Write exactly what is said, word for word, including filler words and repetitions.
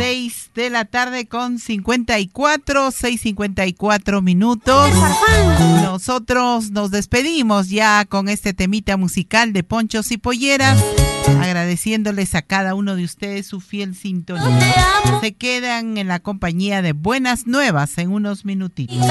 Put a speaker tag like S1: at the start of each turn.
S1: seis de la tarde con cincuenta y cuatro, seis cincuenta y cuatro minutos. Nosotros nos despedimos ya con este temita musical de Ponchos y Polleras, agradeciéndoles a cada uno de ustedes su fiel sintonía. Se quedan en la compañía de Buenas Nuevas en unos minutitos.